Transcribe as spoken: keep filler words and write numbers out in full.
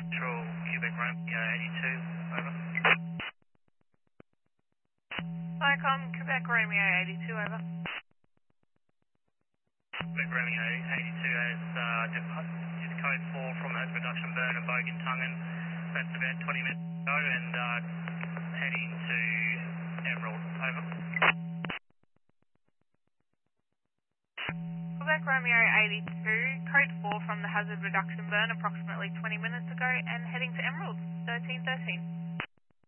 Control Quebec Romeo eighty-two, over. Vicom, Quebec Romeo eighty-two, over. Quebec Romeo eighty-two has uh, dep- is code four from Hope Reduction Burn and Bogan Tungan. That's about twenty minutes ago and uh, heading to Emerald, over. Quebec Romeo eighty-two, code four from the hazard reduction burn approximately twenty minutes ago and heading to Emerald, thirteen thirteen.